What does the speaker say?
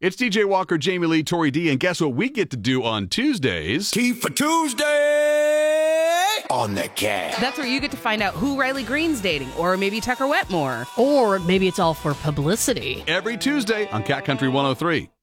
It's DJ Walker, Jamie Lee, Tori D, and guess what we get to do on Tuesdays? Tea for Tuesday on the Cat. That's where you get to find out who Riley Green's dating, or maybe Tucker Wetmore. Or maybe it's all for publicity. Every Tuesday on Cat Country 103.